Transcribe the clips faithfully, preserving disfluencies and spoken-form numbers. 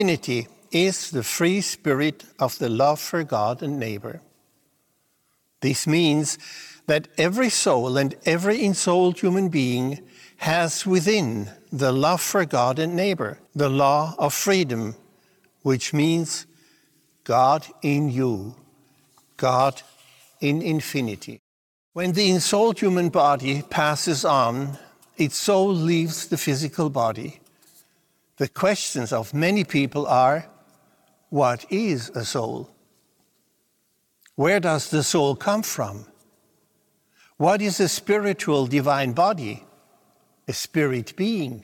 Unity is the free spirit of the love for God and neighbor. This means that every soul and every ensouled human being has within the love for God and neighbor, the law of freedom, which means God in you, God in infinity. When the ensouled human body passes on, its soul leaves the physical body. The questions of many people are, what is a soul? Where does the soul come from? What is a spiritual divine body, a spirit being?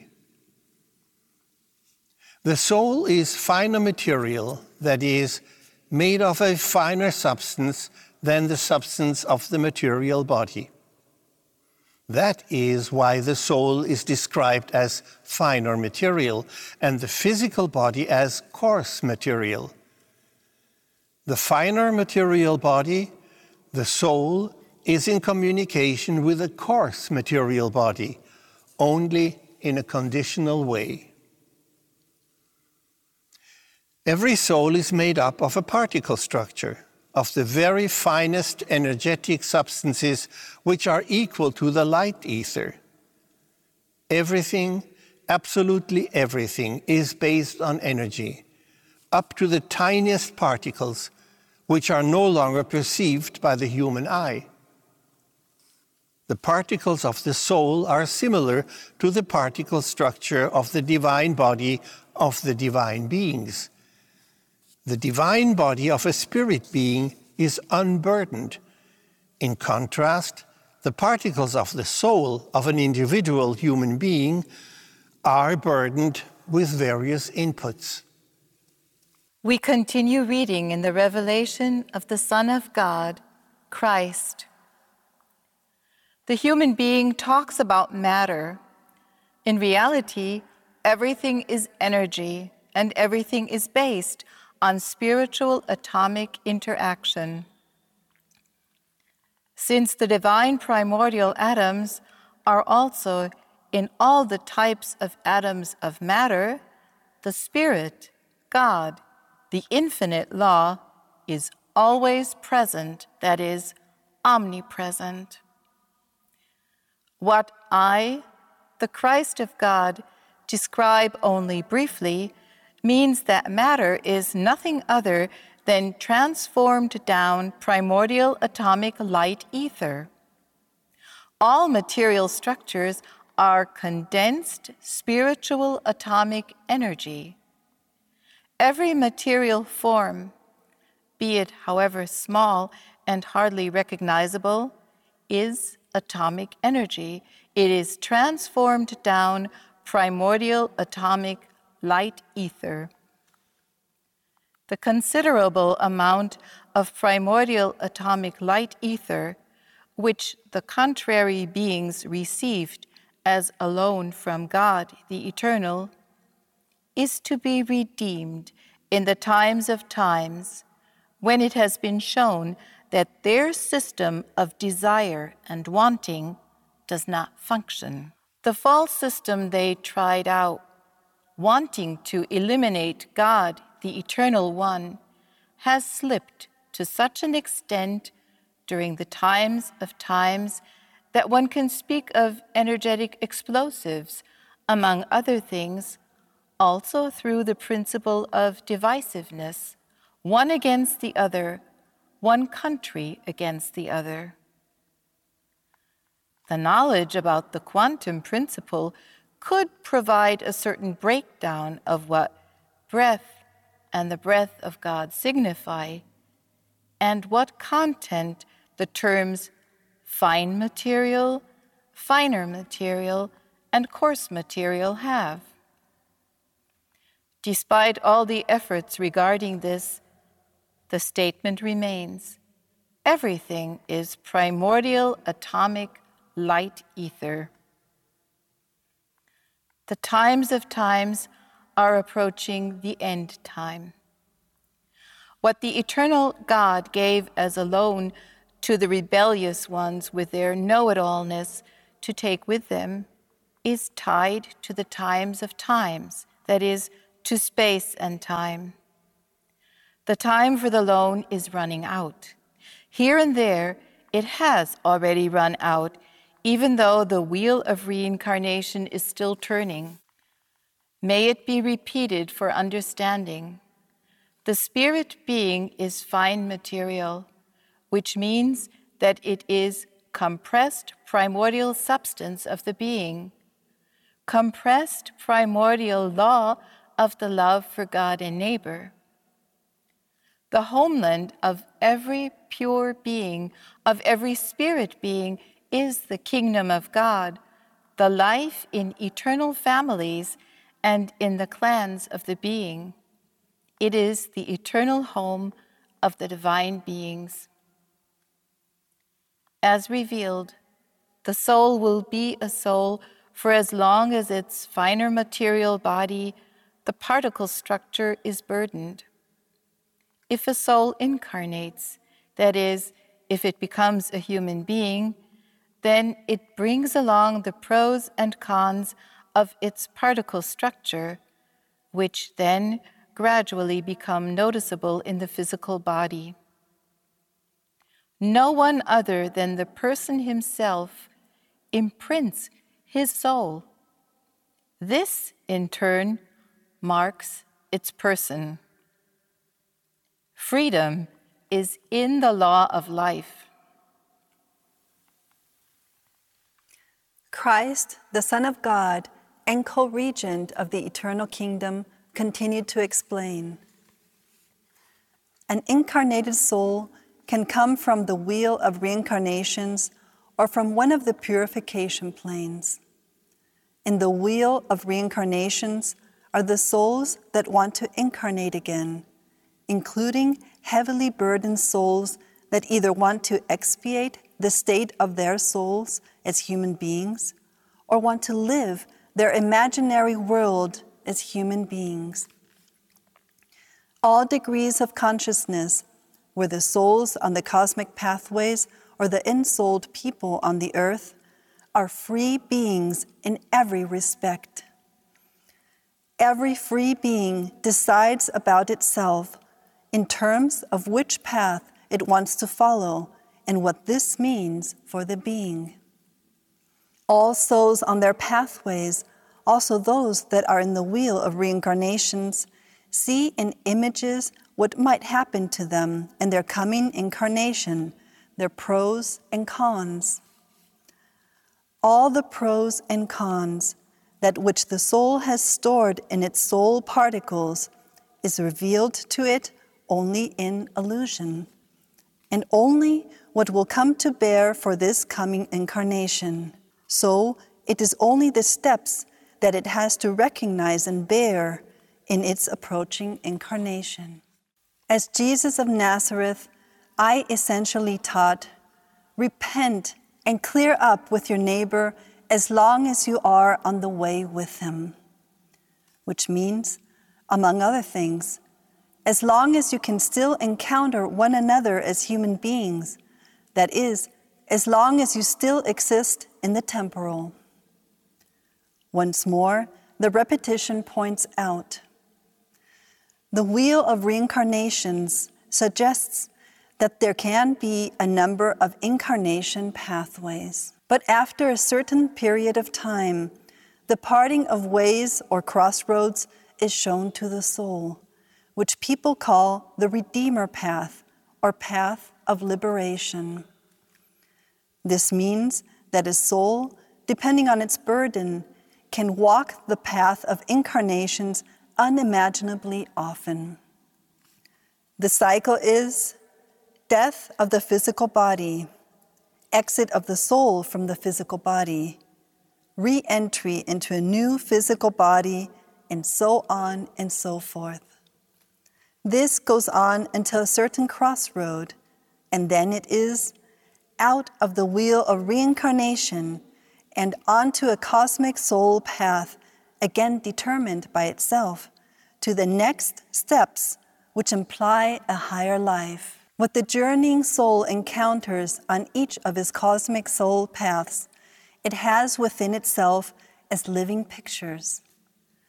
The soul is finer material, that is, made of a finer substance than the substance of the material body. That is why the soul is described as finer material and the physical body as coarse material. The finer material body, the soul, is in communication with a coarse material body, only in a conditional way. Every soul is made up of a particle structure, of the very finest energetic substances which are equal to the light ether. Everything, absolutely everything, is based on energy, up to the tiniest particles, which are no longer perceived by the human eye. The particles of the soul are similar to the particle structure of the divine body of the divine beings. The divine body of a spirit being is unburdened. In contrast, the particles of the soul of an individual human being are burdened with various inputs. We continue reading in the revelation of the Son of God, Christ. The human being talks about matter. In reality, everything is energy, and everything is based on spiritual atomic interaction. Since the divine primordial atoms are also in all the types of atoms of matter, the Spirit, God, the infinite law, is always present, that is, omnipresent. What I, the Christ of God, describe only briefly means that matter is nothing other than transformed down primordial atomic light ether. All material structures are condensed spiritual atomic energy. Every material form, be it however small and hardly recognizable, is atomic energy. It is transformed down primordial atomic light ether. The considerable amount of primordial atomic light ether, which the contrary beings received as a loan from God the Eternal, is to be redeemed in the times of times, when it has been shown that their system of desire and wanting does not function. The false system they tried out, wanting to eliminate God, the Eternal One, has slipped to such an extent during the times of times that one can speak of energetic explosives, among other things, also through the principle of divisiveness, one against the other, one country against the other. The knowledge about the quantum principle could provide a certain breakdown of what breath and the breath of God signify, and what content the terms fine material, finer material, and coarse material have. Despite all the efforts regarding this, the statement remains: everything is primordial atomic light ether. The times of times are approaching the end time. What the eternal God gave as a loan to the rebellious ones with their know-it-allness to take with them is tied to the times of times, that is, to space and time. The time for the loan is running out. Here and there, it has already run out, even though the wheel of reincarnation is still turning. May it be repeated for understanding. The spirit being is fine material, which means that it is compressed primordial substance of the being, compressed primordial law of the love for God and neighbor. The homeland of every pure being, of every spirit being, is the kingdom of God, the life in eternal families and in the clans of the being. It is the eternal home of the divine beings. As revealed, the soul will be a soul for as long as its finer material body, the particle structure, is burdened. If a soul incarnates, that is, if it becomes a human being, then it brings along the pros and cons of its particle structure, which then gradually become noticeable in the physical body. No one other than the person himself imprints his soul. This, in turn, marks its person. Freedom is in the law of life. Christ, the Son of God and co-regent of the eternal kingdom, continued to explain. An incarnated soul can come from the wheel of reincarnations or from one of the purification planes. In the wheel of reincarnations are the souls that want to incarnate again, including heavily burdened souls that either want to expiate the state of their souls as human beings or want to live their imaginary world as human beings. All degrees of consciousness, whether the souls on the cosmic pathways or the ensouled people on the earth, are free beings in every respect. Every free being decides about itself in terms of which path it wants to follow and what this means for the being. All souls on their pathways, also those that are in the wheel of reincarnations, see in images what might happen to them in their coming incarnation, their pros and cons. All the pros and cons, that which the soul has stored in its soul particles, is revealed to it only in illusion, and only what will come to bear for this coming incarnation. So it is only the steps that it has to recognize and bear in its approaching incarnation. As Jesus of Nazareth, I essentially taught, repent and clear up with your neighbor as long as you are on the way with him. Which means, among other things, as long as you can still encounter one another as human beings, that is, as long as you still exist in the temporal. Once more, the repetition points out. The wheel of reincarnations suggests that there can be a number of incarnation pathways. But after a certain period of time, the parting of ways or crossroads is shown to the soul, which people call the Redeemer path or path of liberation. This means that a soul, depending on its burden, can walk the path of incarnations unimaginably often. The cycle is death of the physical body, exit of the soul from the physical body, re-entry into a new physical body, and so on and so forth. This goes on until a certain crossroad, and then it is out of the wheel of reincarnation and onto a cosmic soul path, again determined by itself, to the next steps which imply a higher life. What the journeying soul encounters on each of his cosmic soul paths, it has within itself as living pictures.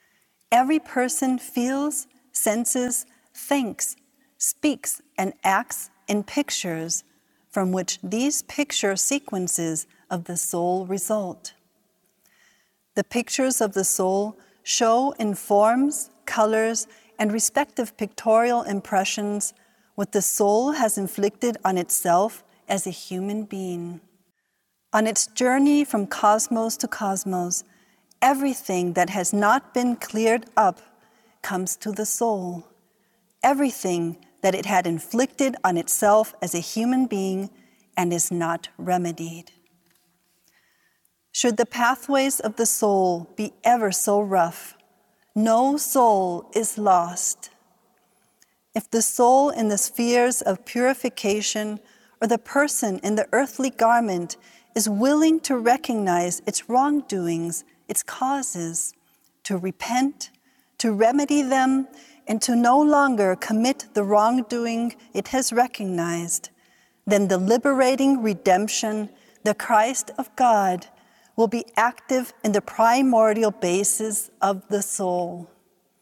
Every person feels, senses, thinks, speaks, and acts in pictures from which these picture sequences of the soul result. The pictures of the soul show in forms, colors, and respective pictorial impressions what the soul has inflicted on itself as a human being. On its journey from cosmos to cosmos, everything that has not been cleared up comes to the soul. Everything that it had inflicted on itself as a human being and is not remedied. Should the pathways of the soul be ever so rough, no soul is lost. If the soul in the spheres of purification or the person in the earthly garment is willing to recognize its wrongdoings, its causes, to repent, to remedy them, and to no longer commit the wrongdoing it has recognized, then the liberating redemption, the Christ of God, will be active in the primordial basis of the soul.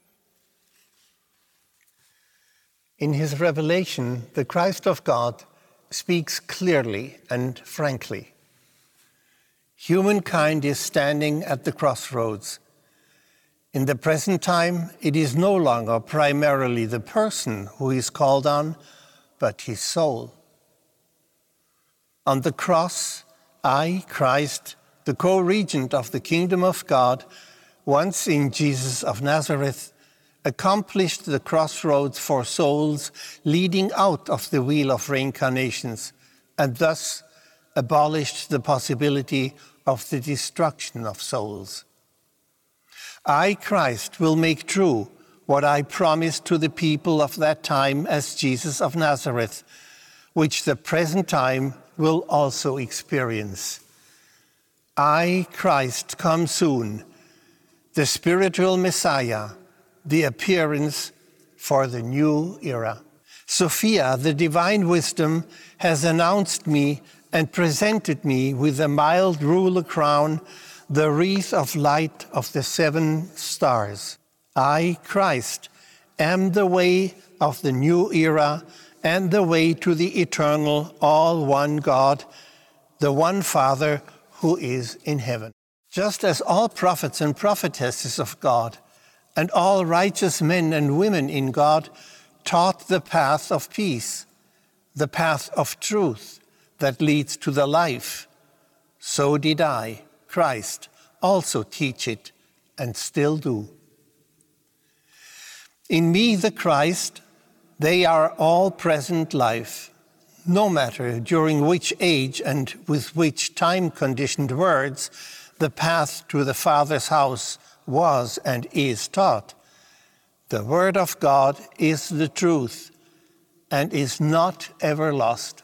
In his revelation, the Christ of God speaks clearly and frankly. Humankind is standing at the crossroads. In the present time, it is no longer primarily the person who is called on, but his soul. On the cross, I, Christ, the co-regent of the kingdom of God, once in Jesus of Nazareth, accomplished the crossroads for souls leading out of the wheel of reincarnations, and thus abolished the possibility of the destruction of souls. I, Christ, will make true what I promised to the people of that time as Jesus of Nazareth, which the present time will also experience. I, Christ, come soon, the spiritual Messiah, the appearance for the new era. Sophia, the divine wisdom, has announced me and presented me with the mild ruler crown, the wreath of light of the seven stars. I, Christ, am the way of the new era and the way to the eternal, all one God, the one Father who is in heaven. Just as all prophets and prophetesses of God and all righteous men and women in God taught the path of peace, the path of truth that leads to the life, so did I, Christ, also teach it and still do. In me, the Christ, they are all present life, no matter during which age and with which time-conditioned words the path to the Father's house was and is taught. The Word of God is the truth and is not ever lost.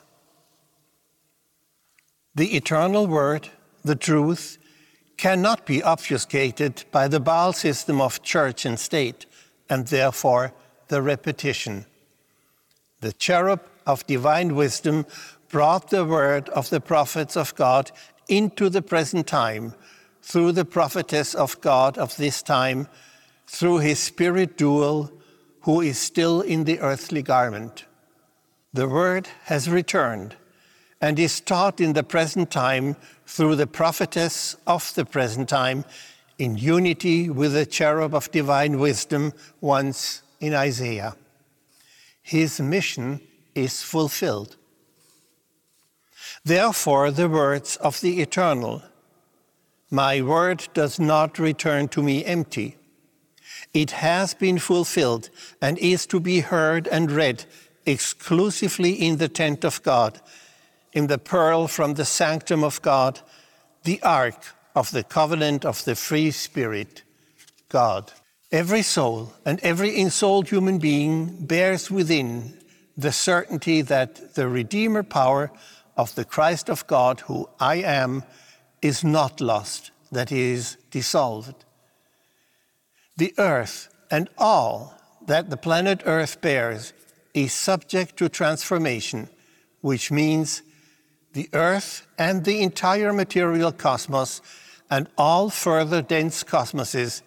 The eternal Word, the truth, cannot be obfuscated by the Baal system of church and state, and therefore the repetition. The cherub of divine wisdom brought the word of the prophets of God into the present time through the prophetess of God of this time, through his spirit dual, who is still in the earthly garment. The word has returned and is taught in the present time through the prophetess of the present time, in unity with the cherub of divine wisdom once in Isaiah. His mission is fulfilled. Therefore, the words of the Eternal, "My word does not return to me empty. It has been fulfilled and is to be heard and read exclusively in the tent of God, in the pearl from the sanctum of God, the ark of the covenant of the free Spirit, God." Every soul and every ensouled human being bears within the certainty that the Redeemer power of the Christ of God, who I am, is not lost, that is, dissolved. The earth and all that the planet Earth bears is subject to transformation, which means the earth and the entire material cosmos and all further dense cosmoses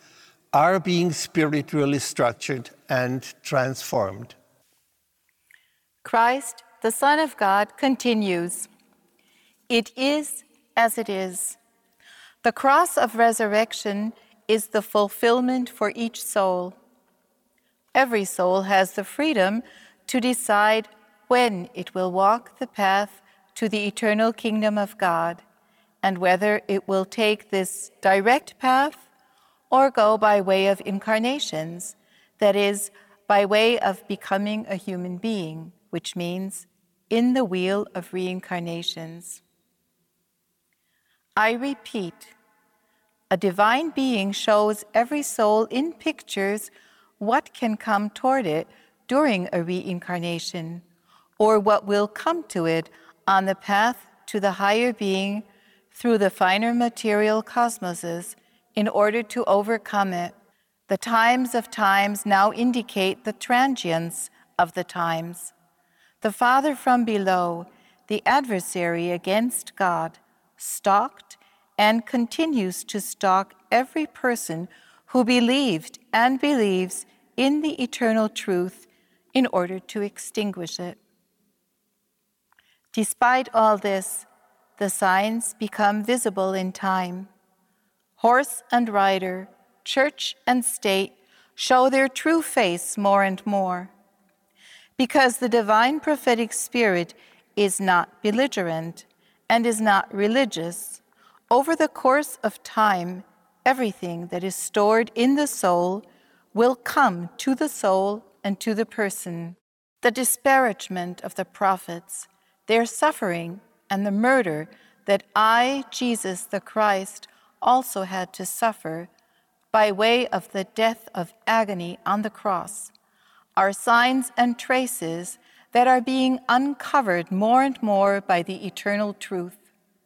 are being spiritually structured and transformed. Christ, the Son of God, continues, "It is as it is." The cross of resurrection is the fulfillment for each soul. Every soul has the freedom to decide when it will walk the path to the eternal kingdom of God, and whether it will take this direct path or go by way of incarnations, that is, by way of becoming a human being, which means in the wheel of reincarnations. I repeat, a divine being shows every soul in pictures what can come toward it during a reincarnation, or what will come to it on the path to the higher being through the finer material cosmoses in order to overcome it. The times of times now indicate the transience of the times. The Father from below, the adversary against God, stalked and continues to stalk every person who believed and believes in the eternal truth in order to extinguish it. Despite all this, the signs become visible in time. Horse and rider, church and state show their true face more and more. Because the divine prophetic spirit is not belligerent and is not religious, over the course of time, everything that is stored in the soul will come to the soul and to the person. The disparagement of the prophets, their suffering, and the murder that I, Jesus the Christ, also had to suffer by way of the death of agony on the cross, are signs and traces that are being uncovered more and more by the eternal truth.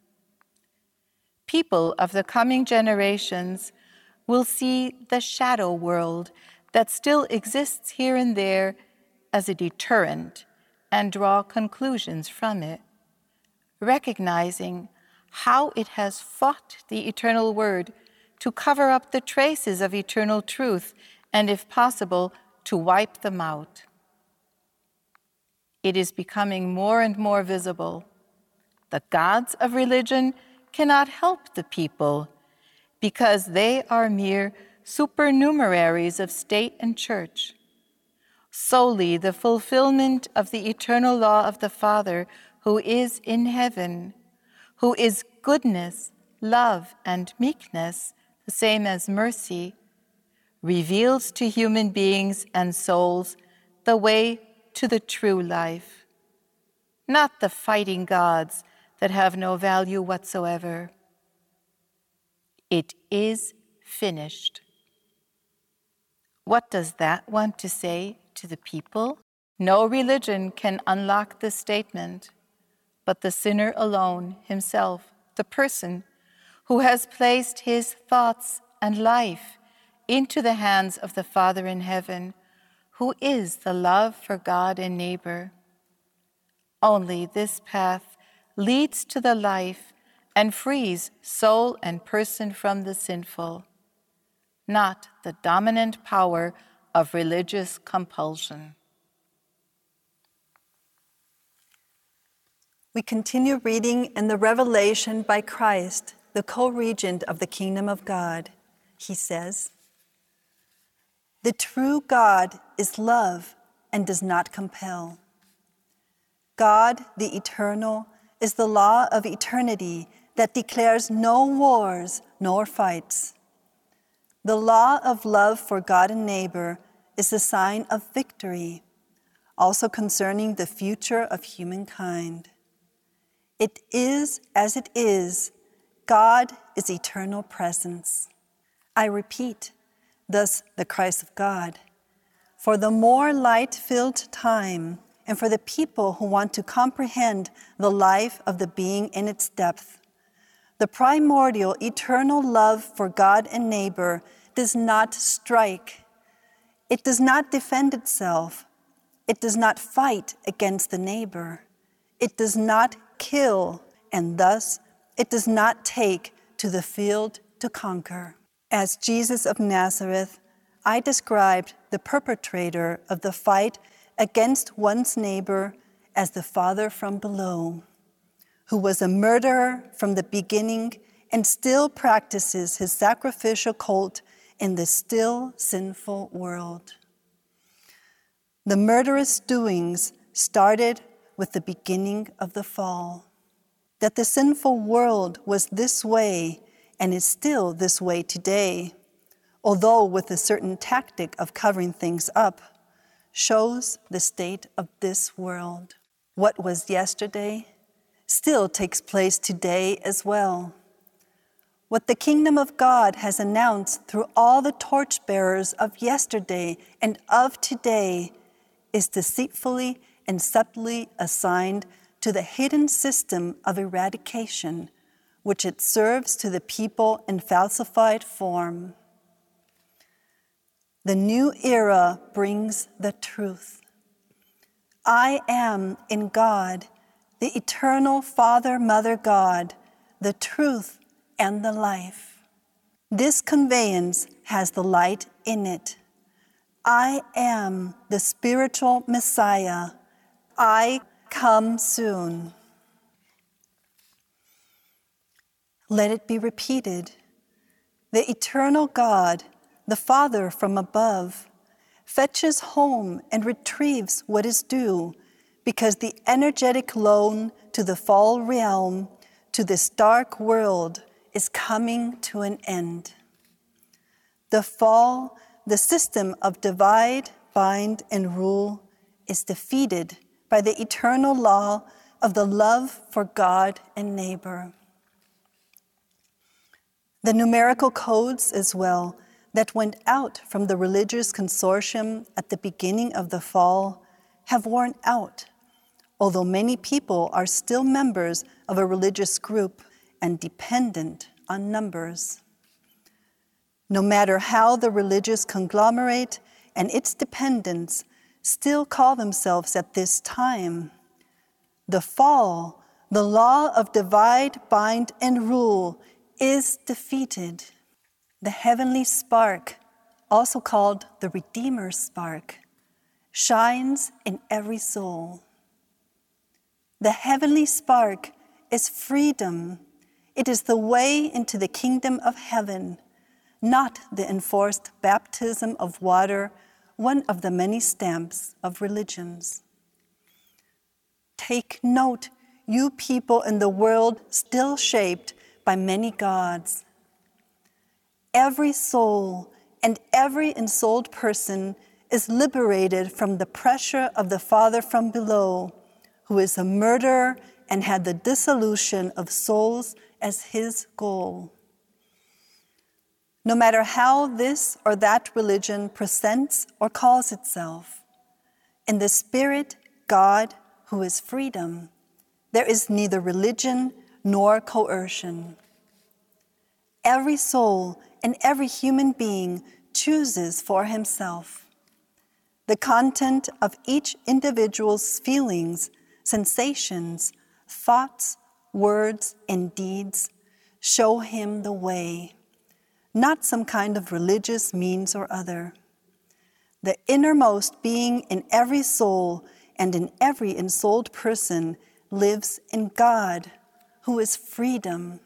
People of the coming generations will see the shadow world that still exists here and there as a deterrent and draw conclusions from it, recognizing how it has fought the eternal word to cover up the traces of eternal truth and, if possible, to wipe them out. It is becoming more and more visible. The gods of religion cannot help the people because they are mere supernumeraries of state and church. Solely the fulfillment of the eternal law of the Father who is in heaven, who is goodness, love, and meekness, the same as mercy, reveals to human beings and souls the way to the true life, not the fighting gods that have no value whatsoever. It is finished. What does that want to say to the people? No religion can unlock this statement, but the sinner alone, himself, the person who has placed his thoughts and life into the hands of the Father in heaven, who is the love for God and neighbor. Only this path leads to the life and frees soul and person from the sinful, not the dominant power of religious compulsion. We continue reading in the Revelation by Christ, the co-regent of the kingdom of God. He says, "The true God is love and does not compel. God, the eternal, is the law of eternity that declares no wars nor fights. The law of love for God and neighbor is the sign of victory, also concerning the future of humankind. It is as it is. God is eternal presence. I repeat, thus the Christ of God. For the more light-filled time, and for the people who want to comprehend the life of the being in its depth, the primordial eternal love for God and neighbor does not strike. It does not defend itself. It does not fight against the neighbor. It does not kill, and thus it does not take to the field to conquer. As Jesus of Nazareth, I described the perpetrator of the fight against one's neighbor as the father from below, who was a murderer from the beginning and still practices his sacrificial cult in this still sinful world. The murderous doings started with the beginning of the fall. That the sinful world was this way and is still this way today, although with a certain tactic of covering things up, shows the state of this world. What was yesterday still takes place today as well. What the kingdom of God has announced through all the torchbearers of yesterday and of today is deceitfully and subtly assigned to the hidden system of eradication, which it serves to the people in falsified form. The new era brings the truth. I am in God, the eternal Father, Mother God, the truth and the life. This conveyance has the light in it. I am the spiritual Messiah. I come soon. Let it be repeated. The eternal God, the Father from above, fetches home and retrieves what is due, because the energetic loan to the fall realm, to this dark world, is coming to an end. The fall, the system of divide, bind, and rule, is defeated by the eternal law of the love for God and neighbor. The numerical codes as well that went out from the religious consortium at the beginning of the fall have worn out, although many people are still members of a religious group and dependent on numbers. No matter how the religious conglomerate and its dependents still call themselves at this time, the fall, the law of divide, bind, and rule, is defeated. The heavenly spark, also called the Redeemer spark, shines in every soul. The heavenly spark is freedom. It is the way into the kingdom of heaven, not the enforced baptism of water, one of the many stamps of religions. Take note, you people in the world still shaped by many gods. Every soul and every ensouled person is liberated from the pressure of the Father from below, who is a murderer and had the dissolution of souls as his goal. No matter how this or that religion presents or calls itself, in the Spirit, God, who is freedom, there is neither religion nor coercion. Every soul and every human being chooses for himself. The content of each individual's feelings, sensations, thoughts, words, and deeds show him the way, not some kind of religious means or other. The innermost being in every soul and in every ensouled person lives in God, who is freedom.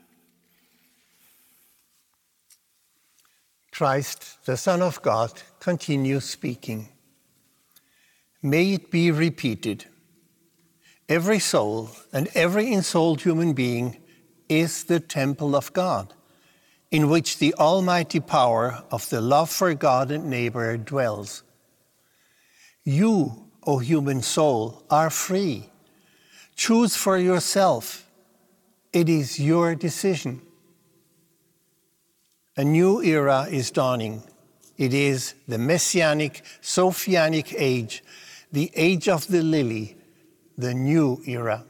Christ, the Son of God, continues speaking. May it be repeated. Every soul and every ensouled human being is the temple of God, in which the almighty power of the love for God and neighbor dwells. You, O human soul, are free. Choose for yourself. It is your decision. A new era is dawning. It is the messianic, Sophianic age, the age of the lily, the new era.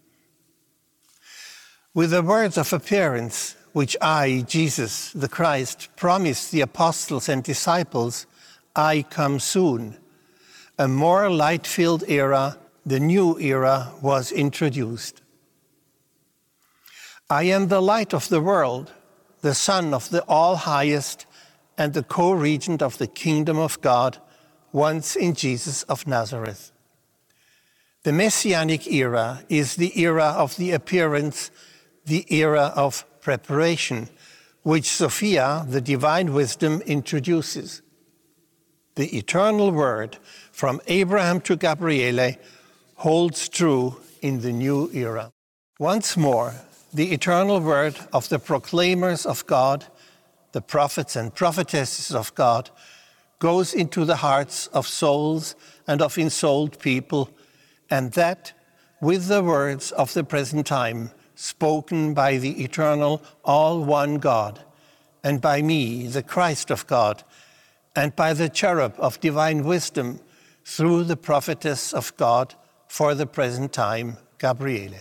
With the words of appearance, which I, Jesus, the Christ, promised the apostles and disciples, I come soon, a more light-filled era, the new era, was introduced. I am the light of the world. the Son of the All-Highest and the co-regent of the kingdom of God, once in Jesus of Nazareth. The Messianic era is the era of the appearance, the era of preparation, which Sophia, the divine wisdom, introduces. The eternal word from Abraham to Gabriele holds true in the new era. Once more, the eternal word of the proclaimers of God, the prophets and prophetesses of God, goes into the hearts of souls and of ensouled people, and that with the words of the present time, spoken by the eternal, all-one God, and by me, the Christ of God, and by the cherub of divine wisdom, through the prophetess of God for the present time, Gabriele.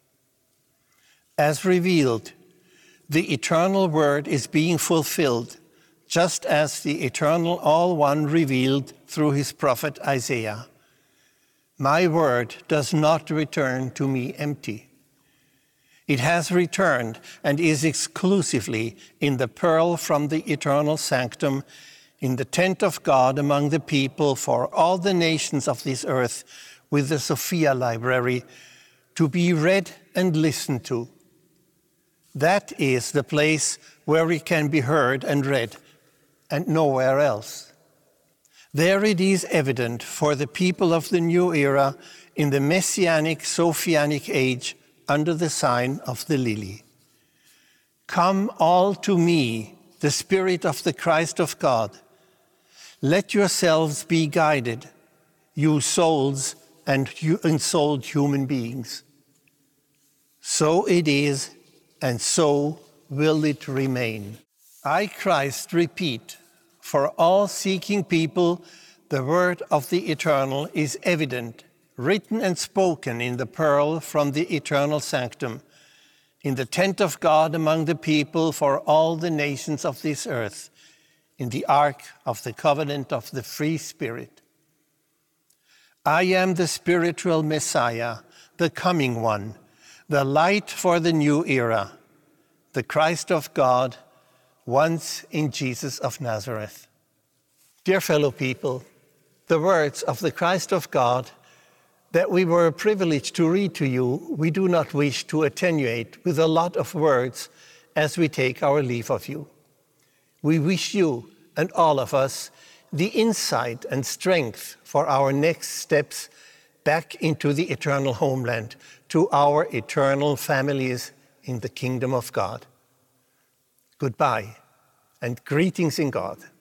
As revealed, the eternal word is being fulfilled, just as the eternal all-one revealed through his prophet Isaiah. My word does not return to me empty. It has returned and is exclusively in the pearl from the eternal sanctum, in the tent of God among the people for all the nations of this earth, with the Sophia Library, to be read and listened to. That is the place where it can be heard and read, and nowhere else. There it is evident for the people of the new era in the Messianic Sophianic age under the sign of the lily. Come all to me, the Spirit of the Christ of God. Let yourselves be guided, you souls and ensouled human beings. So it is, and so will it remain. I, Christ, repeat, for all seeking people, the word of the eternal is evident, written and spoken in the pearl from the eternal sanctum, in the tent of God among the people for all the nations of this earth, in the ark of the covenant of the free Spirit. I am the spiritual Messiah, the coming one, the light for the new era, the Christ of God, once in Jesus of Nazareth. Dear fellow people, the words of the Christ of God that we were privileged to read to you, we do not wish to attenuate with a lot of words as we take our leave of you. We wish you and all of us the insight and strength for our next steps back into the eternal homeland, to our eternal families in the kingdom of God. Goodbye and greetings in God.